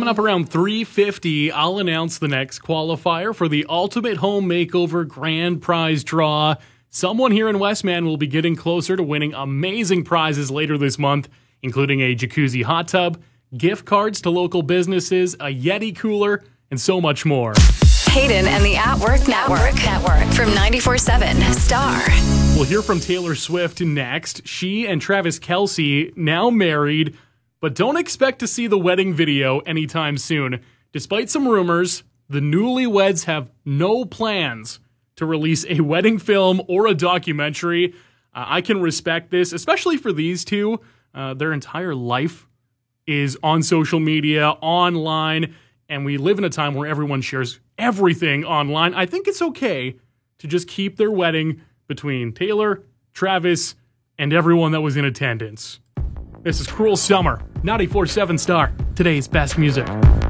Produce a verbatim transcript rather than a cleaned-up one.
Coming up around three fifty, I'll announce the next qualifier for the Ultimate Home Makeover Grand Prize Draw. Someone here in Westman will be getting closer to winning amazing prizes later this month, including a jacuzzi hot tub, gift cards to local businesses, a Yeti cooler, and so much more. Hayden and the At Work Network. Network from ninety-four seven Star. We'll hear from Taylor Swift next. She and Travis Kelce now married, but don't expect to see the wedding video anytime soon. Despite some rumors, the newlyweds have no plans to release a wedding film or a documentary. Uh, I can respect this, especially for these two. Uh, their entire life is on social media, online, and we live in a time where everyone shares everything online. I think it's okay to just keep their wedding between Taylor, Travis, and everyone that was in attendance. This is Cruel Summer, ninety-four seven Star, today's best music.